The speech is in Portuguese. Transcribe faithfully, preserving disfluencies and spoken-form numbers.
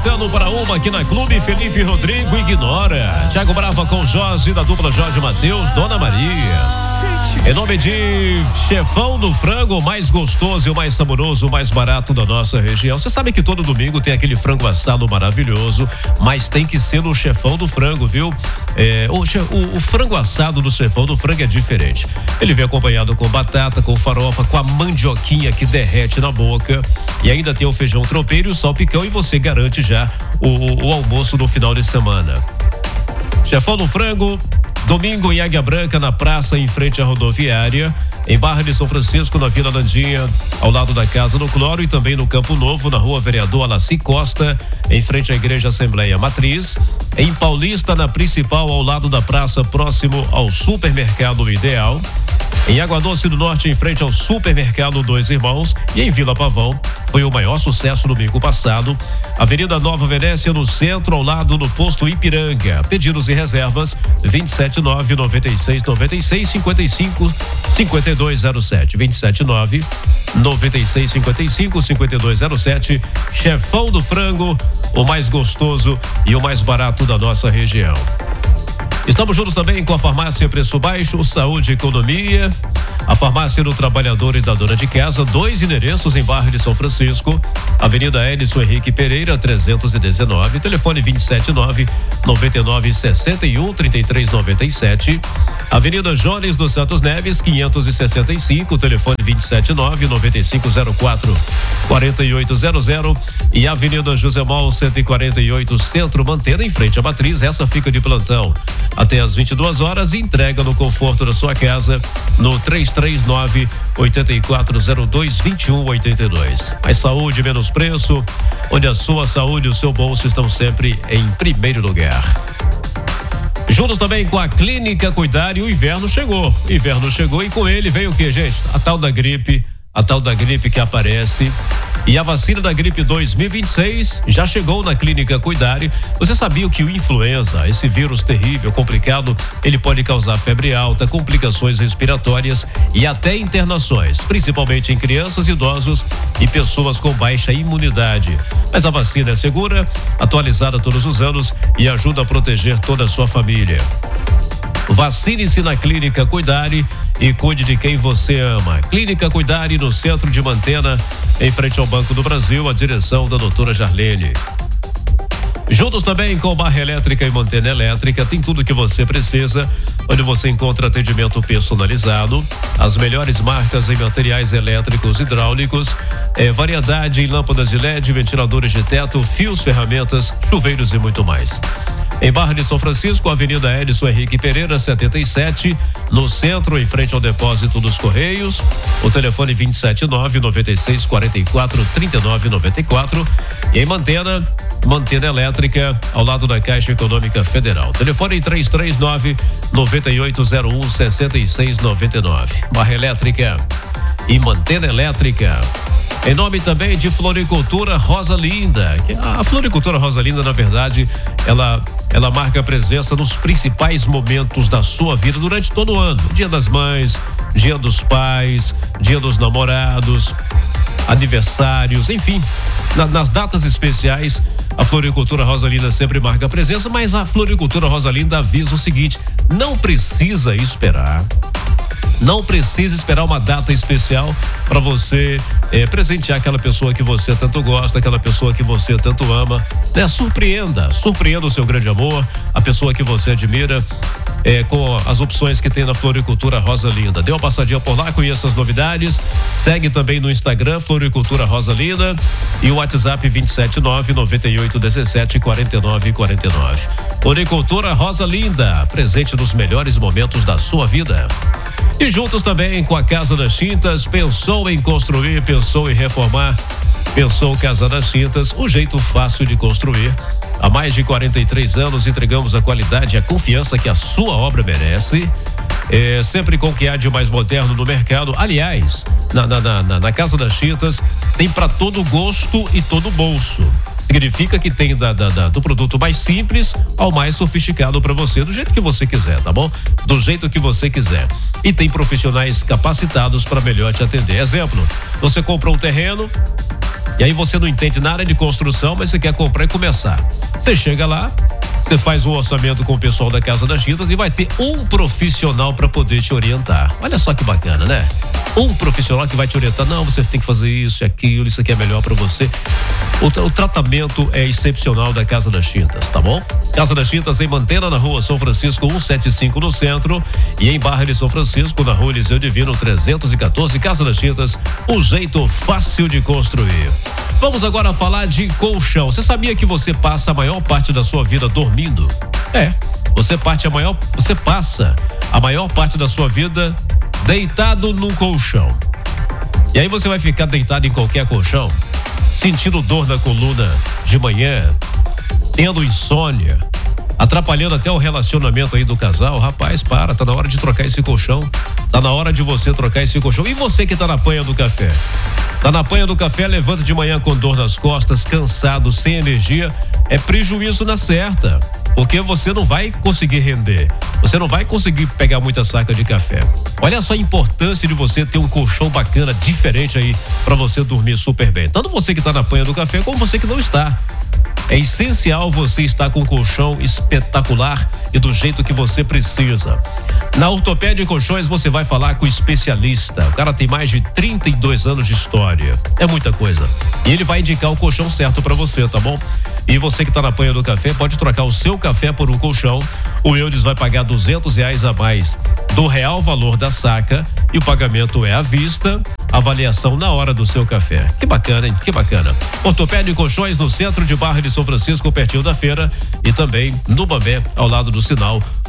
voltando para uma aqui na Clube. Felipe Rodrigo ignora. Thiago Brava com Jorge, da dupla Jorge Mateus, Dona Maria. Em nome de Chefão do Frango, o mais gostoso e o mais saboroso, o mais barato da nossa região. Você sabe que todo domingo tem aquele frango assado maravilhoso, mas tem que ser no Chefão do Frango, viu? É, o, o, o frango assado do Chefão do Frango é diferente. Ele vem acompanhado com batata, com farofa, com a mandioquinha que derrete na boca. E ainda tem o feijão tropeiro e o salpicão, e você garante já o, o almoço no final de semana. Chefão do Frango, domingo em Águia Branca, na praça, em frente à rodoviária, em Barra de São Francisco, na Vila Landinha, ao lado da Casa do Cloro, e também no Campo Novo, na Rua Vereador Alaci Costa, em frente à Igreja Assembleia Matriz, em Paulista, na Principal, ao lado da praça, próximo ao Supermercado Ideal, em Água Doce do Norte, em frente ao Supermercado Dois Irmãos, e em Vila Pavão, foi o maior sucesso no domingo passado, Avenida Nova Venécia, no centro, ao lado do posto Ipiranga. Pedidos e reservas vinte e sete nove, noventa e seis, noventa e seis, cinquenta e cinco, cinquenta e dois zero sete, vinte e sete nove, noventa e seis, cinquenta e cinco, cinquenta e dois zero sete. Chefão do Frango, o mais gostoso e o mais barato da nossa região. Estamos juntos também com a Farmácia Preço Baixo, Saúde e Economia, a Farmácia do Trabalhador e da Dona de Casa, dois endereços em Barra de São Francisco, Avenida Edson Henrique Pereira, trezentos e dezenove, telefone vinte e sete nove, noventa e nove, sessenta e um, trinta e três noventa e sete, Avenida Jones dos Santos Neves, quinhentos e sessenta e cinco, telefone vinte e sete nove, noventa e cinco zero quatro, quarenta e oito zero zero, e Avenida José Mal cento e quarenta e oito, Centro, Mantena, em frente à Matriz. Essa fica de plantão até às vinte e duas horas, e entrega no conforto da sua casa no três três nove, oito quatro zero dois, dois um oito dois. Mais saúde, menos preço, onde a sua saúde e o seu bolso estão sempre em primeiro lugar. Juntos também com a Clínica Cuidar, e o inverno chegou. O inverno chegou e com ele veio o que, gente? A tal da gripe, a tal da gripe que aparece. E a vacina da gripe dois mil e vinte e seis já chegou na Clínica Cuidare. Você sabia que o influenza, esse vírus terrível, complicado, ele pode causar febre alta, complicações respiratórias e até internações, principalmente em crianças, idosos e pessoas com baixa imunidade. Mas a vacina é segura, atualizada todos os anos e ajuda a proteger toda a sua família. Vacine-se na Clínica Cuidare e cuide de quem você ama. Clínica Cuidare, no centro de Mantena, em frente ao Banco do Brasil, a direção da doutora Jarlene. Juntos também com Barra Elétrica e Mantena Elétrica, tem tudo que você precisa, onde você encontra atendimento personalizado, as melhores marcas em materiais elétricos, hidráulicos, eh, variedade em lâmpadas de L E D, ventiladores de teto, fios, ferramentas, chuveiros e muito mais. Em Barra de São Francisco, Avenida Edson Henrique Pereira, setenta e sete, no centro, em frente ao depósito dos Correios. O telefone vinte e sete nove, noventa e seis, quarenta e quatro, trinta e nove noventa e quatro. E em Mantena, Mantena Elétrica, ao lado da Caixa Econômica Federal. Telefone três três nove, noventa e oito zero um, sessenta e seis noventa e nove. Barra Elétrica e Mantena Elétrica. Em nome também de Floricultura Rosa Linda. A Floricultura Rosa Linda, na verdade, ela, ela marca presença nos principais momentos da sua vida durante todo o ano. Dia das Mães, Dia dos Pais, Dia dos Namorados, aniversários, enfim, na, nas datas especiais, a Floricultura Rosa Linda sempre marca presença, mas a Floricultura Rosa Linda avisa o seguinte: não precisa esperar. Não precisa esperar uma data especial para você eh, presentear aquela pessoa que você tanto gosta, aquela pessoa que você tanto ama, né? Surpreenda, surpreenda o seu grande amor, a pessoa que você admira, eh, com as opções que tem na Floricultura Rosa Linda. Dê uma passadinha por lá, conheça as novidades, segue também no Instagram, Floricultura Rosa Linda, e o WhatsApp vinte e sete nove, noventa e oito, dezessete, quarenta e nove quarenta e nove. Floricultura Rosa Linda, presente nos melhores momentos da sua vida. E juntos também com a Casa das Tintas, pensou em construir, pensou em reformar, pensou Casa das Tintas, o jeito fácil de construir. Há mais de quarenta e três anos entregamos a qualidade e a confiança que a sua obra merece. É, sempre com o que há de mais moderno no mercado. Aliás, na, na, na, na Casa das Tintas tem para todo gosto e todo bolso. Significa que tem da, da, da, do produto mais simples ao mais sofisticado para você, do jeito que você quiser, tá bom? Do jeito que você quiser. E tem profissionais capacitados para melhor te atender. Exemplo, você compra um terreno, E aí você não entende nada de construção, mas você quer comprar e começar. Você chega lá, você faz o orçamento com o pessoal da Casa das Tintas e vai ter um profissional para poder te orientar. Olha só que bacana, né? Um profissional que vai te orientar. Não, você tem que fazer isso e aquilo, isso aqui é melhor para você. O, o tratamento é excepcional da Casa das Tintas, tá bom? Casa das Tintas em Mantena, na rua São Francisco cento e setenta e cinco no centro, e em Barra de São Francisco, na rua Eliseu Divino trezentos e quatorze. Casa das Tintas, um jeito fácil de construir. Vamos agora falar de colchão. Você sabia que você passa a maior parte da sua vida dormindo? É, você parte a maior, você passa a maior parte da sua vida deitado num colchão. E aí você vai ficar deitado em qualquer colchão, sentindo dor na coluna de manhã, tendo insônia, atrapalhando até o relacionamento aí do casal. Rapaz, para, tá na hora de trocar esse colchão. Tá na hora de você trocar esse colchão. E você que tá na panha do café? Tá na panha do café, levanta de manhã com dor nas costas, cansado, sem energia, é prejuízo na certa, porque você não vai conseguir render, você não vai conseguir pegar muita saca de café. Olha só a importância de você ter um colchão bacana, diferente aí, para você dormir super bem. Tanto você que tá na panha do café, como você que não está. É essencial você estar com um colchão espetacular e do jeito que você precisa. Na Ortopédia e Colchões você vai falar com o especialista. O cara tem mais de trinta e dois anos de história. É muita coisa. E ele vai indicar o colchão certo para você, tá bom? E você que tá na panha do café pode trocar o seu café por um colchão. O Eudes vai pagar duzentos reais a mais do real valor da saca e o pagamento é à vista, avaliação na hora do seu café. Que bacana, hein? Que bacana. Ortopédia e Colchões no centro de Barra de São Francisco, pertinho da feira, e também no Bambé, ao lado do sinal